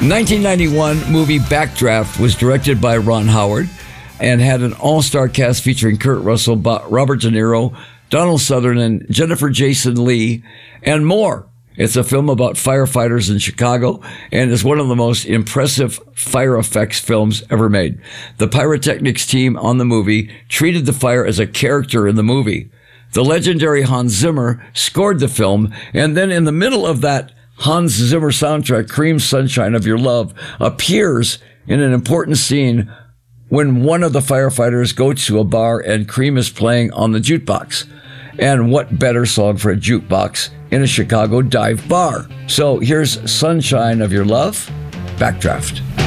1991 movie Backdraft was directed by Ron Howard and had an all-star cast featuring Kurt Russell, Robert De Niro, Donald Sutherland, Jennifer Jason Leigh, and more. It's a film about firefighters in Chicago and is one of the most impressive fire effects films ever made. The pyrotechnics team on the movie treated the fire as a character in the movie. The legendary Hans Zimmer scored the film, and then in the middle of that Hans Zimmer soundtrack, Cream Sunshine of Your Love appears in an important scene when one of the firefighters goes to a bar and Cream is playing on the jukebox. And what better song for a jukebox in a Chicago dive bar? So here's Sunshine of Your Love, Backdraft.